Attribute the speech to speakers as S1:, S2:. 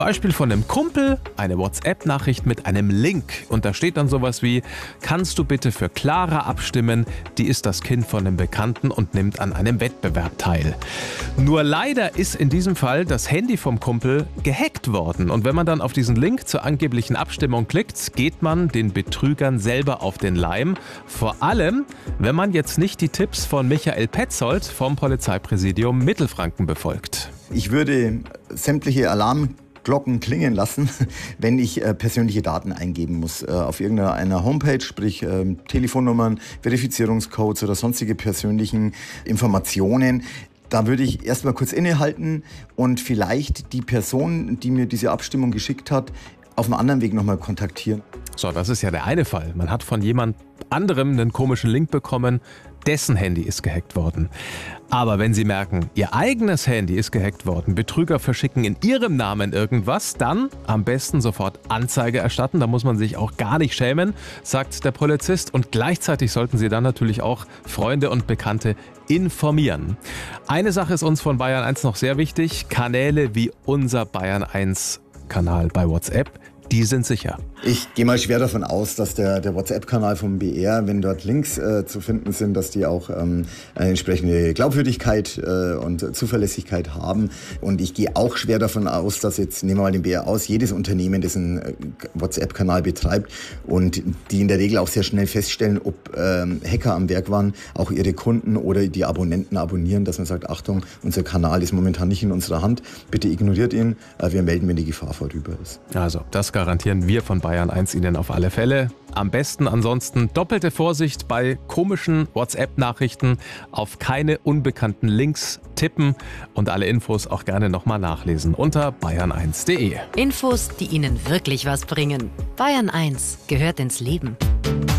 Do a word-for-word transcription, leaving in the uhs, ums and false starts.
S1: Beispiel von einem Kumpel, eine WhatsApp-Nachricht mit einem Link. Und da steht dann sowas wie: Kannst du bitte für Clara abstimmen? Die ist das Kind von einem Bekannten und nimmt an einem Wettbewerb teil. Nur leider ist in diesem Fall das Handy vom Kumpel gehackt worden. Und wenn man dann auf diesen Link zur angeblichen Abstimmung klickt, geht man den Betrügern selber auf den Leim. Vor allem, wenn man jetzt nicht die Tipps von Michael Petzold vom Polizeipräsidium Mittelfranken befolgt.
S2: Ich würde sämtliche Alarm Glocken klingen lassen, wenn ich äh, persönliche Daten eingeben muss. Äh, auf irgendeiner Homepage, sprich äh, Telefonnummern, Verifizierungscodes oder sonstige persönlichen Informationen. Da würde ich erstmal kurz innehalten und vielleicht die Person, die mir diese Abstimmung geschickt hat, auf einem anderen Weg nochmal kontaktieren.
S1: So, das ist ja der eine Fall. Man hat von jemand anderem einen komischen Link bekommen, dessen Handy ist gehackt worden. Aber wenn Sie merken, Ihr eigenes Handy ist gehackt worden, Betrüger verschicken in Ihrem Namen irgendwas, dann am besten sofort Anzeige erstatten. Da muss man sich auch gar nicht schämen, sagt der Polizist. Und gleichzeitig sollten Sie dann natürlich auch Freunde und Bekannte informieren. Eine Sache ist uns von Bayern eins noch sehr wichtig: Kanäle wie unser Bayern eins Kanal bei WhatsApp, die sind sicher.
S2: Ich gehe mal schwer davon aus, dass der, der WhatsApp-Kanal vom B R, wenn dort Links äh, zu finden sind, dass die auch ähm, eine entsprechende Glaubwürdigkeit äh, und Zuverlässigkeit haben. Und ich gehe auch schwer davon aus, dass jetzt, nehmen wir mal den B R aus, jedes Unternehmen, das einen äh, WhatsApp-Kanal betreibt und die in der Regel auch sehr schnell feststellen, ob ähm, Hacker am Werk waren, auch ihre Kunden oder die Abonnenten abonnieren, dass man sagt: Achtung, unser Kanal ist momentan nicht in unserer Hand, bitte ignoriert ihn, äh, wir melden, wenn die Gefahr vorüber ist.
S1: Also, das garantieren wir von Bayern eins Ihnen auf alle Fälle. Am besten ansonsten doppelte Vorsicht bei komischen WhatsApp-Nachrichten, auf keine unbekannten Links tippen und alle Infos auch gerne nochmal nachlesen unter bayern eins punkt de.
S3: Infos, die Ihnen wirklich was bringen. Bayern eins gehört ins Leben.